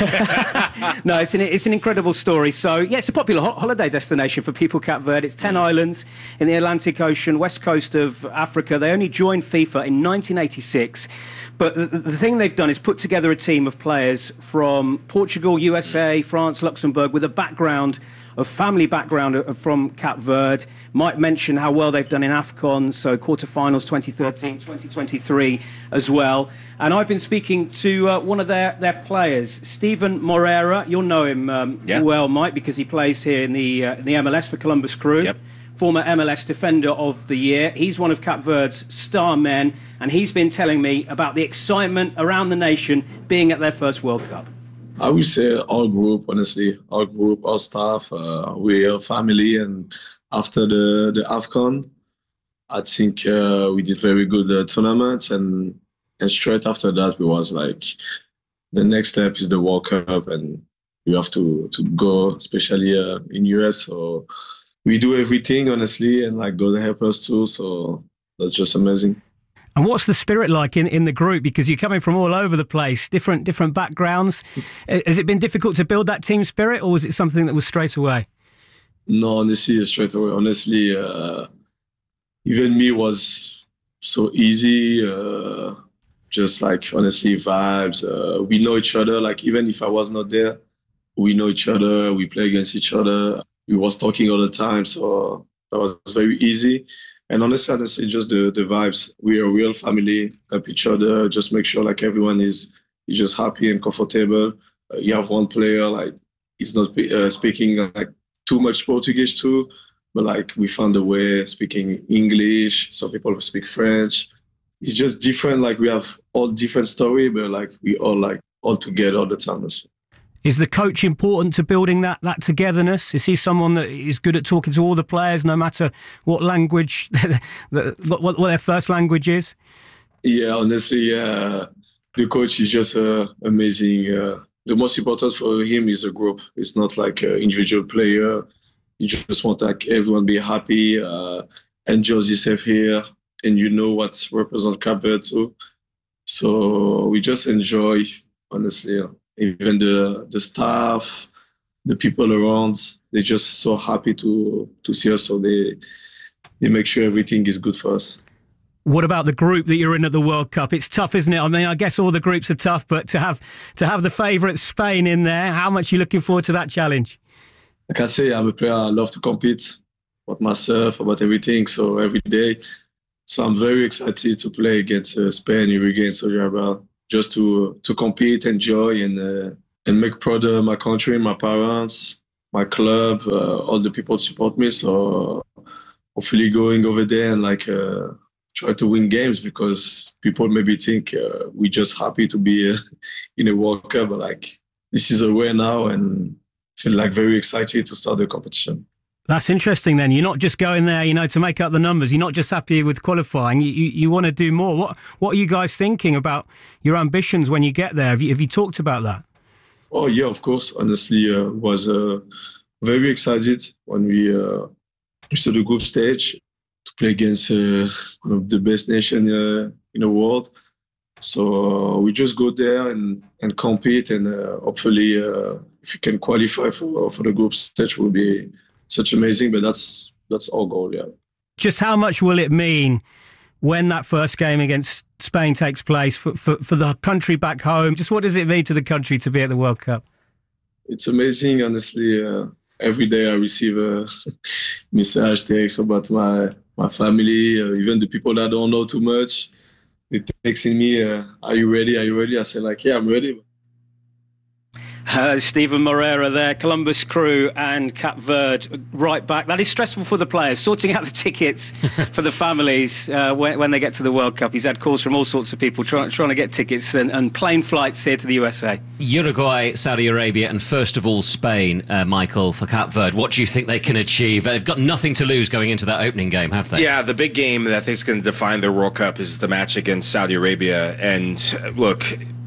No, it's an incredible story. So, yeah, it's a popular holiday destination for people, Cape Verde. It's 10 islands in the Atlantic Ocean, west coast of Africa. They only joined FIFA in 1986. But the thing they've done is put together a team of players from Portugal, USA, France, Luxembourg, with a family background from Cape Verde. Might mention how well they've done in AFCON, so quarterfinals 2013, 2023 as well. And I've been speaking to one of their players, Steven Moreira. You'll know him well, Mike, because he plays here in the MLS for Columbus Crew. Yep. Former MLS Defender of the Year. He's one of Cape Verde's star men, and he's been telling me about the excitement around the nation being at their first World Cup. I would say our group, honestly, our staff, we're a family, and after the AFCON, I think we did very good tournaments, and straight after that, we was like, the next step is the World Cup, and we have to go, especially in US, so we do everything, honestly, and like God help us too. So that's just amazing. And what's the spirit like in the group? Because you're coming from all over the place, different backgrounds. Has it been difficult to build that team spirit, or was it something that was straight away? No, honestly, straight away. Honestly, even me was so easy. Just like, honestly, vibes. We know each other. Like, even if I was not there, we know each other. We play against each other. We was talking all the time, so that was very easy. And honestly, just the vibes. We are a real family, help each other, just make sure like everyone is just happy and comfortable. You have one player, like he's not speaking like too much Portuguese too, but like we found a way speaking English. Some people speak French. It's just different. Like we have all different story, but like we all together all the time. Is the coach important to building that togetherness? Is he someone that is good at talking to all the players, no matter what language, what their first language is? Yeah, honestly, the coach is just amazing. The most important for him is a group. It's not like an individual player. You just want like everyone be happy, enjoy yourself here, and you know what represents Cape Verde too. So we just enjoy, honestly. Even the staff, the people around, they're just so happy to see us. So they make sure everything is good for us. What about the group that you're in at the World Cup? It's tough, isn't it? I mean, I guess all the groups are tough, but to have the favourite Spain in there, how much are you looking forward to that challenge? Like I say, I'm a player. I love to compete about myself, about everything. So every day, so I'm very excited to play against Spain, Uruguay, and Saudi Arabia. Just to compete, enjoy, and make proud of my country, my parents, my club, all the people support me. So hopefully going over there and try to win games, because people maybe think we're just happy to be in a World Cup, but this is a way now, and feel very excited to start the competition. That's interesting then. You're not just going there, to make up the numbers. You're not just happy with qualifying. You want to do more. What are you guys thinking about your ambitions when you get there? Have you talked about that? Oh, yeah, of course. Honestly, was very excited when we saw the group stage to play against one of the best nations in the world. So we just go there and compete, and hopefully if you can qualify for the group stage, will be such amazing, but that's our goal, yeah. Just how much will it mean when that first game against Spain takes place for the country back home? Just what does it mean to the country to be at the World Cup? It's amazing, honestly. Every day I receive a message, text about my family, even the people that don't know too much. They texting me, are you ready? Are you ready? I say yeah, I'm ready. Steven Moreira there, Columbus Crew and Cape Verde right back. That is stressful for the players, sorting out the tickets for the families when they get to the World Cup. He's had calls from all sorts of people trying to get tickets and plane flights here to the USA. Uruguay, Saudi Arabia and first of all Spain, Michael, for Cape Verde. What do you think they can achieve? They've got nothing to lose going into that opening game, have they? Yeah, the big game that I think is going to define their World Cup is the match against Saudi Arabia. And look,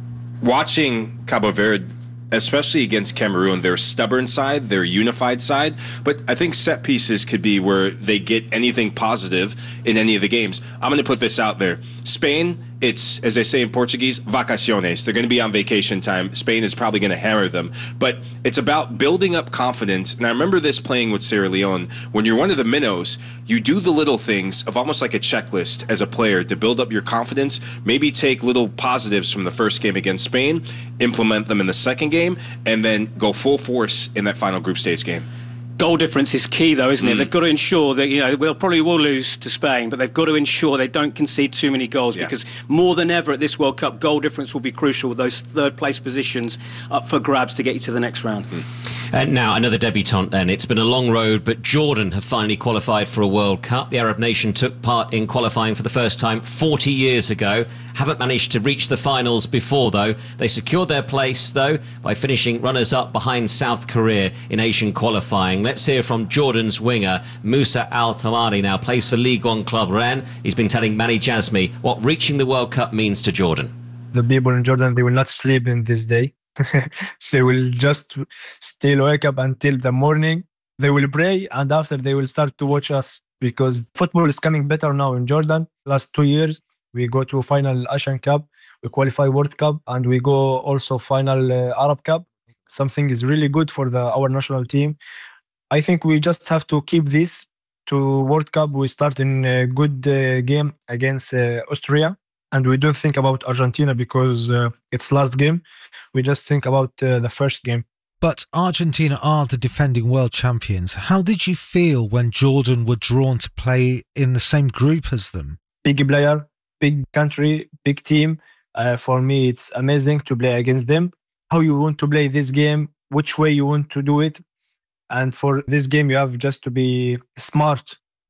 watching Cabo Verde, especially against Cameroon, their stubborn side, their unified side. But I think set pieces could be where they get anything positive in any of the games. I'm going to put this out there. Spain, it's, as they say in Portuguese, vacaciones. They're going to be on vacation time. Spain is probably going to hammer them. But it's about building up confidence. And I remember this playing with Sierra Leone. When you're one of the minnows, you do the little things of almost like a checklist as a player to build up your confidence. Maybe take little positives from the first game against Spain, implement them in the second game, and then go full force in that final group stage game. Goal difference is key, though, isn't it? They've got to ensure that, they'll probably will lose to Spain, but they've got to ensure they don't concede too many goals, because more than ever at this World Cup, goal difference will be crucial with those third-place positions up for grabs to get you to the next round. Now, another debutant then. It's been a long road, but Jordan have finally qualified for a World Cup. The Arab nation took part in qualifying for the first time 40 years ago. Haven't managed to reach the finals before, though. They secured their place, though, by finishing runners-up behind South Korea in Asian qualifying. Let's hear from Jordan's winger, Musa Al-Tamari, now plays for Ligue 1 club Rennes. He's been telling Manny Jasmi what reaching the World Cup means to Jordan. The people in Jordan, they will not sleep in this day. They will just still wake up until the morning. They will pray, and after they will start to watch us, because football is coming better now in Jordan. Last 2 years, we go to final Asian Cup, we qualify World Cup, and we go also final Arab Cup. Something is really good for our national team. I think we just have to keep this to World Cup. We start in a good game against Austria. And we don't think about Argentina because it's last game. We just think about the first game. But Argentina are the defending world champions. How did you feel when Jordan were drawn to play in the same group as them? Big player, big country, big team. For me, it's amazing to play against them. How you want to play this game, which way you want to do it. And for this game, you have just to be smart.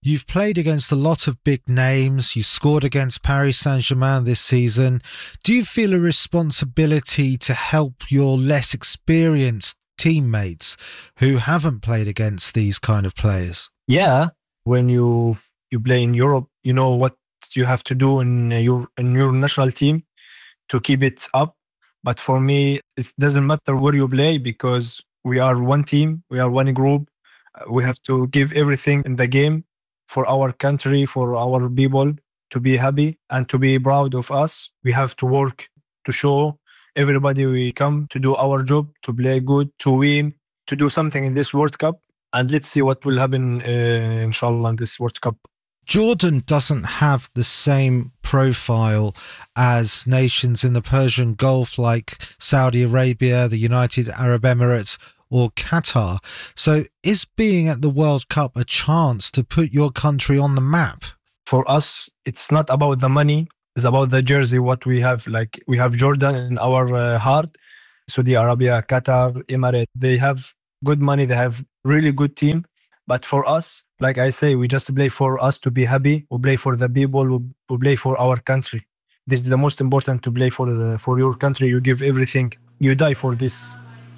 You've played against a lot of big names. You scored against Paris Saint-Germain this season. Do you feel a responsibility to help your less experienced teammates who haven't played against these kind of players? Yeah, when you play in Europe, you know what you have to do in your national team to keep it up. But for me, it doesn't matter where you play because we are one team, we are one group. We have to give everything in the game for our country, for our people to be happy and to be proud of us. We have to work to show everybody we come to do our job, to play good, to win, to do something in this World Cup. And let's see what will happen, inshallah, in this World Cup. Jordan doesn't have the same profile as nations in the Persian Gulf like Saudi Arabia, the United Arab Emirates, or Qatar. So is being at the World Cup a chance to put your country on the map? For us, it's not about the money. It's about the jersey, what we have. Like, we have Jordan in our heart. Saudi Arabia, Qatar, Emirates, they have good money. They have really good team. But for us, like I say, we just play for us to be happy. We play for the people. We play for our country. This is the most important, to play for your country. You give everything. You die for this.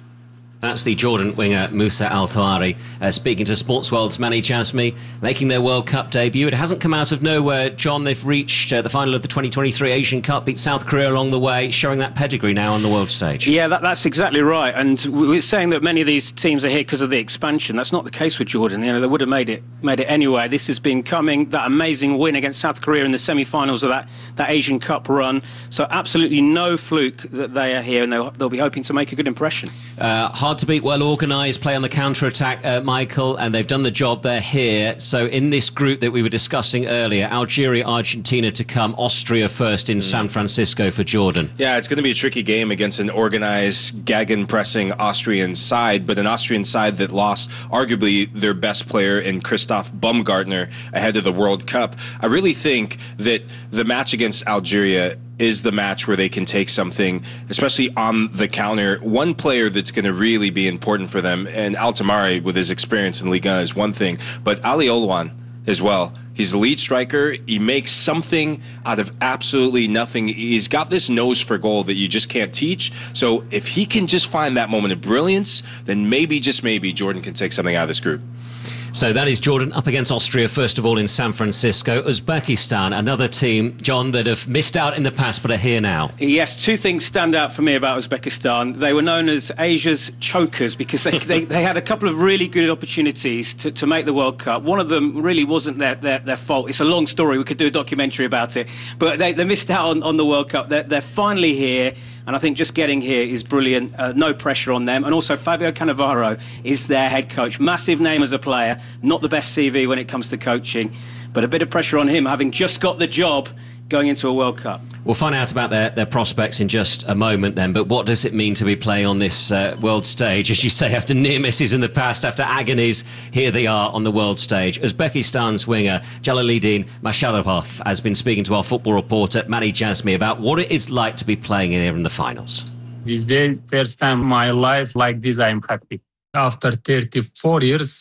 That's the Jordan winger Moussa Al-Thawari speaking to Sports World's Mani Jasmi, making their World Cup debut. It hasn't come out of nowhere, John. They've reached the final of the 2023 Asian Cup, beat South Korea along the way, showing that pedigree now on the world stage. Yeah, that's exactly right. And we're saying that many of these teams are here because of the expansion. That's not the case with Jordan. You know, they would have made it anyway. This has been coming, that amazing win against South Korea in the semi-finals of that Asian Cup run. So absolutely no fluke that they are here, and they'll be hoping to make a good impression. Hard to beat, well organised, play on the counter-attack, Michael, and they've done the job. They're here. So in this group that we were discussing earlier, Algeria, Argentina to come, Austria first in San Francisco for Jordan. Yeah, it's going to be a tricky game against an organised, gegenpressing Austrian side, but an Austrian side that lost arguably their best player in Christoph Baumgartner ahead of the World Cup. I really think that the match against Algeria is the match where they can take something, especially on the counter. One player that's going to really be important for them, and Altamari with his experience in Liga is one thing, but Ali Olwan as well. He's the lead striker. He makes something out of absolutely nothing. He's got this nose for goal that you just can't teach. So if he can just find that moment of brilliance, then maybe, just maybe, Jordan can take something out of this group. So that is Jordan up against Austria, first of all, in San Francisco. Uzbekistan, another team, John, that have missed out in the past but are here now. Yes, two things stand out for me about Uzbekistan. They were known as Asia's chokers because they had a couple of really good opportunities to make the World Cup. One of them really wasn't their fault. It's a long story. We could do a documentary about it. But they missed out on the World Cup. They're finally here. And I think just getting here is brilliant. No pressure on them. And also Fabio Cannavaro is their head coach. Massive name as a player. Not the best CV when it comes to coaching. But a bit of pressure on him, having just got the job going into a World Cup. We'll find out about their prospects in just a moment then, but what does it mean to be playing on this world stage? As you say, after near misses in the past, after agonies, here they are on the world stage. Uzbekistan's winger, Jalaluddin Masharipov, has been speaking to our football reporter, Mani Jasmi, about what it is like to be playing here in the finals. This day, first time in my life like this, I'm happy. After 34 years,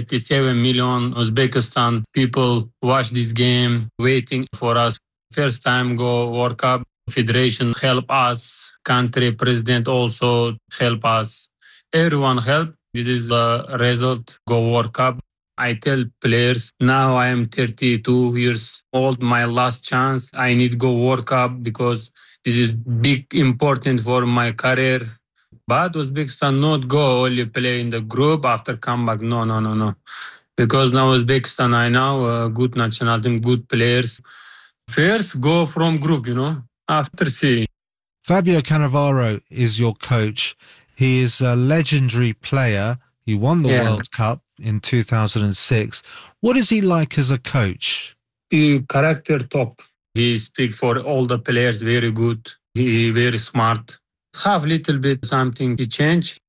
37 million Uzbekistan people watch this game, waiting for us. First time go World Cup, federation help us, country president also help us. Everyone help. This is the result, go World Cup. I tell players, now I am 32 years old, my last chance. I need go World Cup because this is big, important for my career. But Uzbekistan not go only play in the group after comeback. No. Because now Uzbekistan, I know a good national team, good players. First, go from group, after see. Fabio Cannavaro is your coach. He is a legendary player. He won the World Cup in 2006. What is he like as a coach? He character top. He speak for all the players very good. He very smart. Have little bit something he change.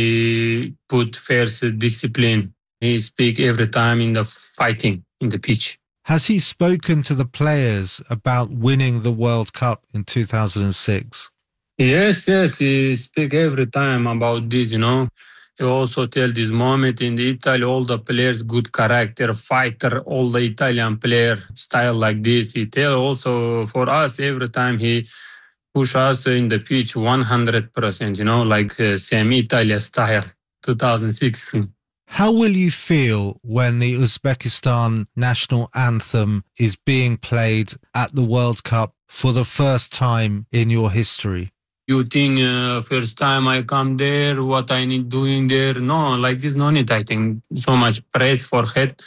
He put first discipline. He speak every time in the fighting in the pitch. Has he spoken to the players about winning the World Cup in 2006? Yes, he speak every time about this, He also tell this moment in Italy, all the players, good character, fighter, all the Italian player style like this. He tell also for us every time he push us in the pitch 100%, like same Italia style, 2016. How will you feel when the Uzbekistan national anthem is being played at the World Cup for the first time in your history? You think first time I come there, what I need doing there? No, like this, no need. I think so much praise for head.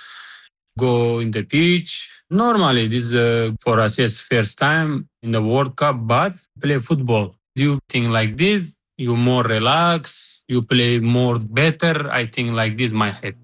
Go in the pitch. Normally, this for us, yes, first time in the World Cup, but play football. You think like this, you more relax, you play more better. I think like this, my head.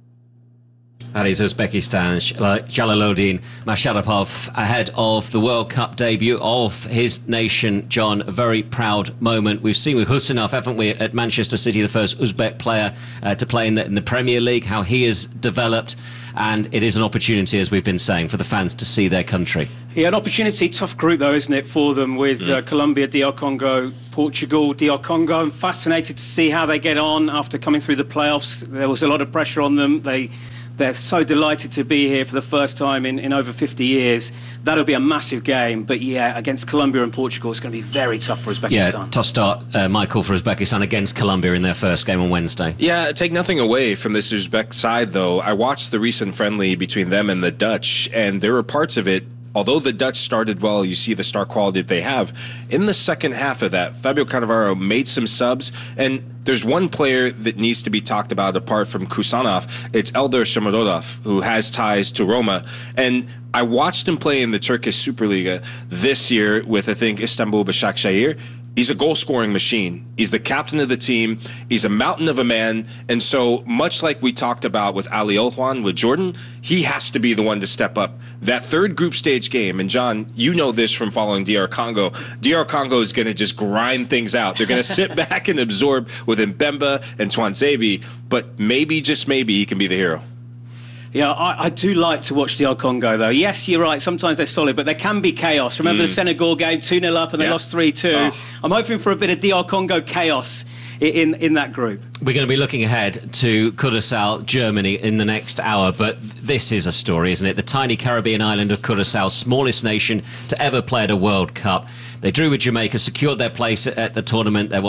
That is Uzbekistan, Jalaloddin Masharapov, ahead of the World Cup debut of his nation, John. A very proud moment. We've seen with Husinov, haven't we, at Manchester City, the first Uzbek player to play in the Premier League, how he has developed. And it is an opportunity, as we've been saying, for the fans to see their country. Yeah, an opportunity. Tough group, though, isn't it, for them with Colombia, DR Congo, Portugal, DR Congo. I'm fascinated to see how they get on after coming through the playoffs. There was a lot of pressure on them. They're so delighted to be here for the first time in over 50 years. That'll be a massive game. But yeah, against Colombia and Portugal, it's going to be very tough for Uzbekistan. Yeah, tough start, Michael, for Uzbekistan against Colombia in their first game on Wednesday. Yeah, take nothing away from this Uzbek side, though. I watched the recent friendly between them and the Dutch, and there were parts of it. Although the Dutch started well, you see the star quality that they have. In the second half of that, Fabio Cannavaro made some subs, and there's one player that needs to be talked about apart from Kusanov. It's Eldar Shomurodov, who has ties to Roma. And I watched him play in the Turkish Superliga this year with, I think, Istanbul Başakşehir. He's a goal-scoring machine. He's the captain of the team. He's a mountain of a man. And so, much like we talked about with Ali Oljuan, with Jordan, he has to be the one to step up. That third group stage game, and John, you know this from following DR Congo. DR Congo is going to just grind things out. They're going to sit back and absorb with Mbemba and Tuanzebe, but maybe, just maybe, he can be the hero. Yeah, I do like to watch DR Congo, though. Yes, you're right. Sometimes they're solid, but there can be chaos. Remember the Senegal game, 2-0 up, and they lost 3-2. I'm hoping for a bit of DR Congo chaos in that group. We're going to be looking ahead to Curaçao, Germany, in the next hour, but this is a story, isn't it? The tiny Caribbean island of Curaçao, smallest nation to ever play at a World Cup. They drew with Jamaica, secured their place at the tournament. They're,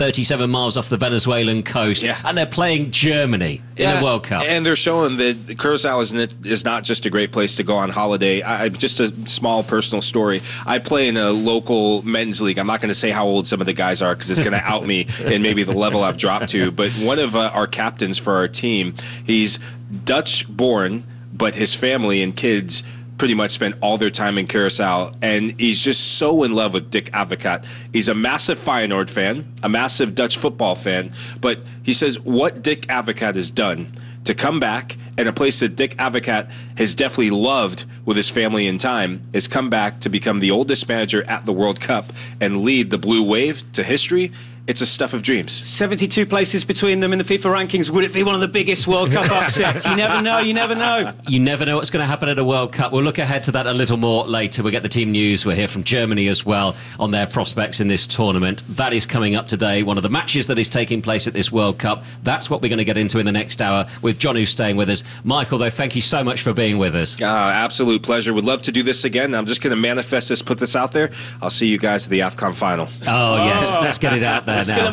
37 miles off the Venezuelan coast, and they're playing Germany in the World Cup. And they're showing that Curaçao is not just a great place to go on holiday. Just a small personal story. I play in a local men's league. I'm not going to say how old some of the guys are because it's going to out me and maybe the level I've dropped to. But one of our captains for our team, he's Dutch-born, but his family and kids pretty much spent all their time in Curaçao, and he's just so in love with Dick Advocaat. He's a massive Feyenoord fan, a massive Dutch football fan, but he says what Dick Advocaat has done to come back, and a place that Dick Advocaat has definitely loved with his family in time, is come back to become the oldest manager at the World Cup and lead the Blue Wave to history. It's a stuff of dreams. 72 places between them in the FIFA rankings. Would it be one of the biggest World Cup upsets? You never know. You never know. You never know what's going to happen at a World Cup. We'll look ahead to that a little more later. We'll get the team news. We'll hear from Germany as well on their prospects in this tournament. That is coming up today. One of the matches that is taking place at this World Cup. That's what we're going to get into in the next hour with John, who's staying with us. Michael, though, thank you so much for being with us. Absolute pleasure. Would love to do this again. I'm just going to manifest this, put this out there. I'll see you guys at the AFCON final. Oh, yes. Let's get it out there now.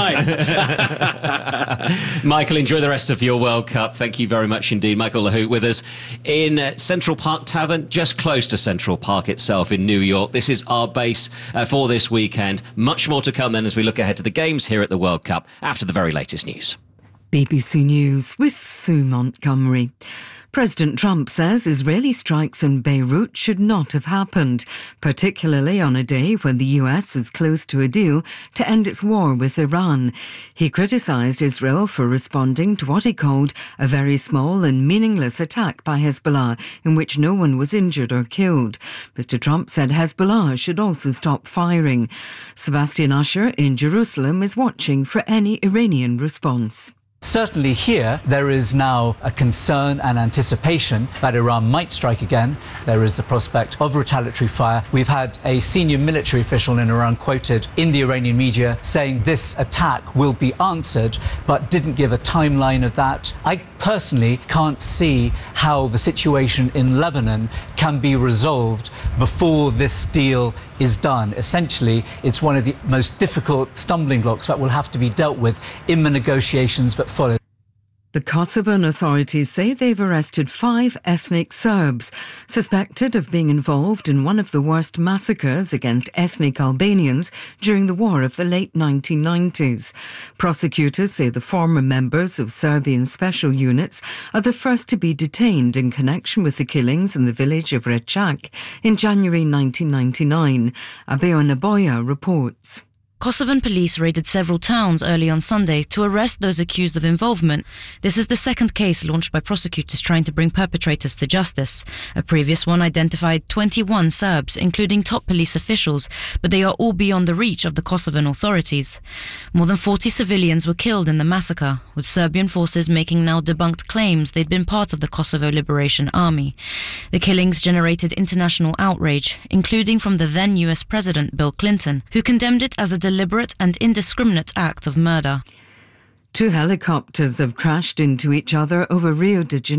Michael, enjoy the rest of your World Cup. Thank you very much indeed. Michael Lahoud with us in Central Park Tavern, just close to Central Park itself in New York. This is our base for this weekend. Much more to come then as we look ahead to the games here at the World Cup after the very latest news. BBC News with Sue Montgomery. President Trump says Israeli strikes in Beirut should not have happened, particularly on a day when the US is close to a deal to end its war with Iran. He criticised Israel for responding to what he called a very small and meaningless attack by Hezbollah, in which no one was injured or killed. Mr. Trump said Hezbollah should also stop firing. Sebastian Usher in Jerusalem is watching for any Iranian response. Certainly here, there is now a concern and anticipation that Iran might strike again. There is the prospect of retaliatory fire. We've had a senior military official in Iran quoted in the Iranian media saying this attack will be answered, but didn't give a timeline of that. I personally can't see how the situation in Lebanon can be resolved before this deal is done. Essentially, it's one of the most difficult stumbling blocks that will have to be dealt with in the negotiations that follow. The Kosovan authorities say they've arrested 5 ethnic Serbs suspected of being involved in one of the worst massacres against ethnic Albanians during the war of the late 1990s. Prosecutors say the former members of Serbian special units are the first to be detained in connection with the killings in the village of Rečak in January 1999. Abeo Naboya reports. Kosovan police raided several towns early on Sunday to arrest those accused of involvement. This is the second case launched by prosecutors trying to bring perpetrators to justice. A previous one identified 21 Serbs, including top police officials, but they are all beyond the reach of the Kosovan authorities. More than 40 civilians were killed in the massacre, with Serbian forces making now debunked claims they'd been part of the Kosovo Liberation Army. The killings generated international outrage, including from the then US President Bill Clinton, who condemned it as a deliberate and indiscriminate act of murder. 2 helicopters have crashed into each other over Rio de Janeiro.